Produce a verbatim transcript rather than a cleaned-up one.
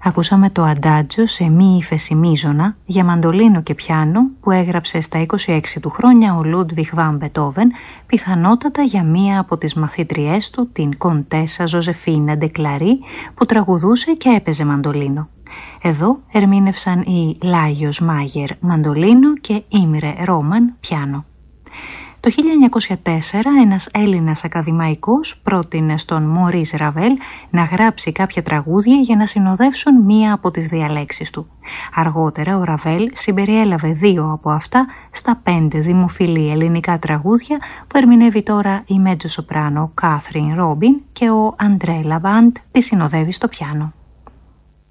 Ακούσαμε το αντάτζο σε μη ύφεση μείζωνα για μαντολίνο και πιάνο που έγραψε στα είκοσι έξι του χρόνια ο Λούντβιχ βαν Μπετόβεν, πιθανότατα για μία από τις μαθήτριές του, την Κοντέσα Ζωζεφίνα Ντεκλαρί, που τραγουδούσε και έπαιζε μαντολίνο. Εδώ ερμήνευσαν οι Λάγιος Μάγερ μαντολίνο και Ίμρε Ρόμαν πιάνο. Το χίλια εννιακόσια τέσσερα ένας Έλληνας ακαδημαϊκός πρότεινε στον Μωρίς Ραβέλ να γράψει κάποια τραγούδια για να συνοδεύσουν μία από τις διαλέξεις του. Αργότερα ο Ραβέλ συμπεριέλαβε δύο από αυτά στα πέντε δημοφιλή ελληνικά τραγούδια που ερμηνεύει τώρα η μέτζο σοπράνο Κάθριν Ρόμπιν και ο Αντρέ Λαβάντ τη συνοδεύει στο πιάνο.